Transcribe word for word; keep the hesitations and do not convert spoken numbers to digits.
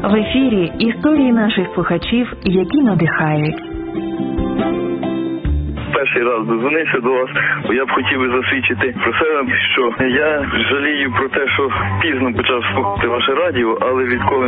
В ефірі історії наших слухачів, які надихають. Перший раз дозвонився до вас, бо я б хотів би засвідчити про себе, що я жалію про те, що пізно почав слухати ваше радіо, але відколи